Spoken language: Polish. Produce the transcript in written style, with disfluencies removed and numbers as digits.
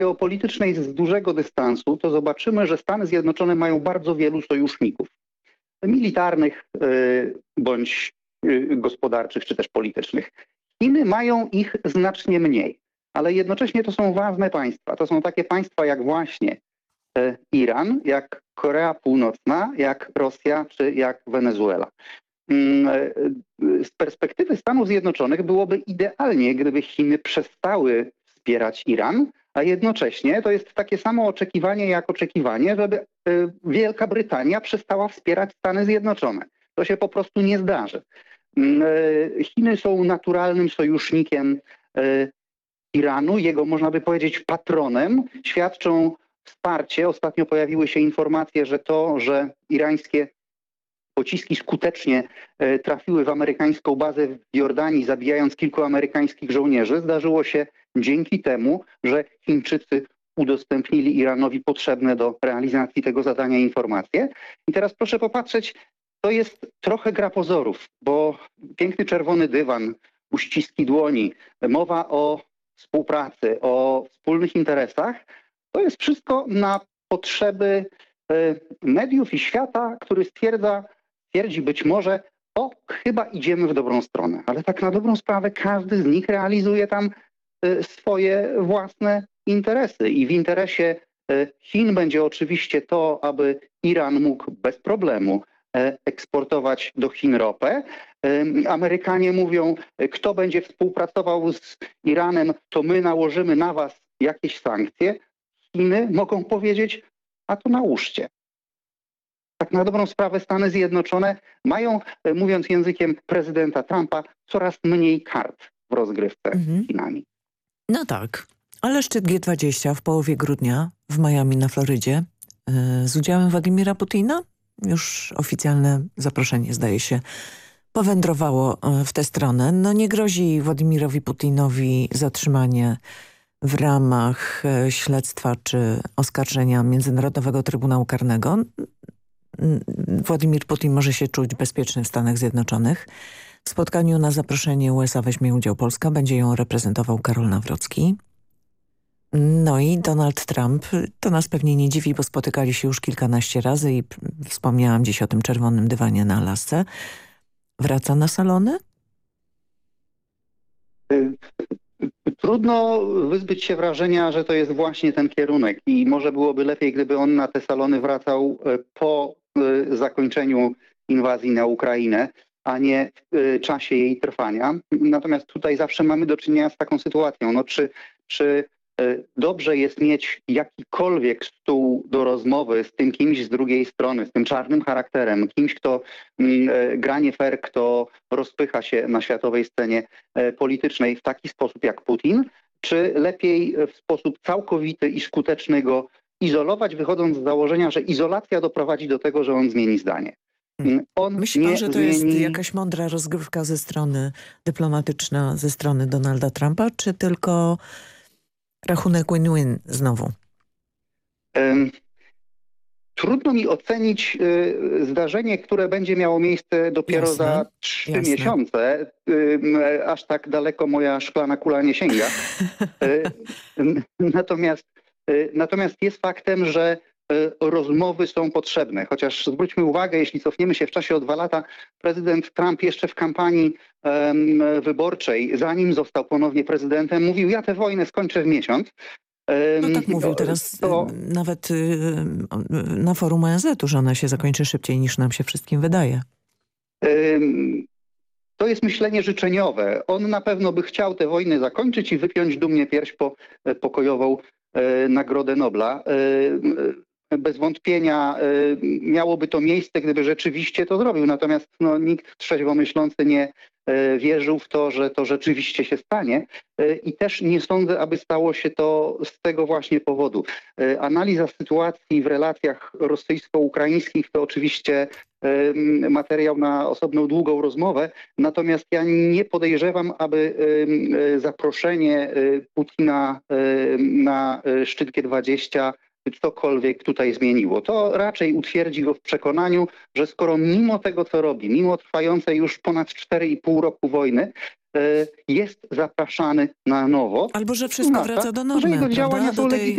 geopolitycznej z dużego dystansu, to zobaczymy, że Stany Zjednoczone mają bardzo wielu sojuszników. Militarnych bądź gospodarczych, czy też politycznych. Chiny mają ich znacznie mniej, ale jednocześnie to są ważne państwa. To są takie państwa jak właśnie Iran, jak Korea Północna, jak Rosja, czy jak Wenezuela. Z perspektywy Stanów Zjednoczonych byłoby idealnie, gdyby Chiny przestały wspierać Iran, a jednocześnie to jest takie samo oczekiwanie jak oczekiwanie, żeby Wielka Brytania przestała wspierać Stany Zjednoczone. To się po prostu nie zdarzy. Chiny są naturalnym sojusznikiem Iranu, jego można by powiedzieć patronem. Świadczą wsparcie. Ostatnio pojawiły się informacje, że irańskie pociski skutecznie trafiły w amerykańską bazę w Jordanii, zabijając kilku amerykańskich żołnierzy. Zdarzyło się dzięki temu, że Chińczycy udostępnili Iranowi potrzebne do realizacji tego zadania informacje. I teraz proszę popatrzeć, to jest trochę gra pozorów, bo piękny czerwony dywan, uściski dłoni, mowa o współpracy, o wspólnych interesach, to jest wszystko na potrzeby mediów i świata, który twierdzi być może, chyba idziemy w dobrą stronę. Ale tak na dobrą sprawę każdy z nich realizuje tam swoje własne interesy. I w interesie Chin będzie oczywiście to, aby Iran mógł bez problemu eksportować do Chin ropę. Amerykanie mówią, kto będzie współpracował z Iranem, to my nałożymy na was jakieś sankcje. Chiny mogą powiedzieć, a to nałóżcie. Tak na dobrą sprawę Stany Zjednoczone mają, mówiąc językiem prezydenta Trumpa, coraz mniej kart w rozgrywce z Chinami. No tak, ale szczyt G20 w połowie grudnia w Miami na Florydzie z udziałem Władimira Putina. Już oficjalne zaproszenie, zdaje się, powędrowało w tę stronę. No nie grozi Władimirowi Putinowi zatrzymanie w ramach śledztwa czy oskarżenia Międzynarodowego Trybunału Karnego. Władimir Putin może się czuć bezpieczny w Stanach Zjednoczonych. W spotkaniu na zaproszenie USA weźmie udział Polska. Będzie ją reprezentował Karol Nawrocki. No i Donald Trump, to nas pewnie nie dziwi, bo spotykali się już kilkanaście razy i wspomniałam dziś o tym czerwonym dywanie na Alasce. Wraca na salony? Trudno wyzbyć się wrażenia, że to jest właśnie ten kierunek i może byłoby lepiej, gdyby on na te salony wracał po zakończeniu inwazji na Ukrainę, a nie w czasie jej trwania. Natomiast tutaj zawsze mamy do czynienia z taką sytuacją. No, czy dobrze jest mieć jakikolwiek stół do rozmowy z tym kimś z drugiej strony, z tym czarnym charakterem, kimś, kto gra nie fair, kto rozpycha się na światowej scenie politycznej w taki sposób jak Putin, czy lepiej w sposób całkowity i skuteczny go izolować, wychodząc z założenia, że izolacja doprowadzi do tego, że on zmieni zdanie. Myśli pan, że to jest jakaś mądra rozgrywka ze strony dyplomatyczna, ze strony Donalda Trumpa, czy tylko rachunek win-win znowu? Trudno mi ocenić zdarzenie, które będzie miało miejsce dopiero za 3 miesiące. Aż tak daleko moja szklana kula nie sięga. Natomiast jest faktem, że rozmowy są potrzebne. Chociaż zwróćmy uwagę, jeśli cofniemy się w czasie o 2 lata, prezydent Trump jeszcze w kampanii wyborczej, zanim został ponownie prezydentem, mówił, ja tę wojnę skończę w miesiąc. No tak mówił teraz nawet na forum ONZ-u, że ona się zakończy szybciej niż nam się wszystkim wydaje. To jest myślenie życzeniowe. On na pewno by chciał tę wojnę zakończyć i wypiąć dumnie pierś po pokojową Nagrodę Nobla. Bez wątpienia miałoby to miejsce, gdyby rzeczywiście to zrobił. Natomiast nikt trzeźwo myślący nie wierzył w to, że to rzeczywiście się stanie i też nie sądzę, aby stało się to z tego właśnie powodu. Analiza sytuacji w relacjach rosyjsko-ukraińskich to oczywiście materiał na osobną, długą rozmowę, natomiast ja nie podejrzewam, aby zaproszenie Putina na szczyt G20 cokolwiek tutaj zmieniło. To raczej utwierdzi go w przekonaniu, że skoro mimo tego, co robi, mimo trwającej już ponad 4,5 roku wojny, jest zapraszany na nowo. Albo że wszystko wraca do normy, że jego działania są legitymowane.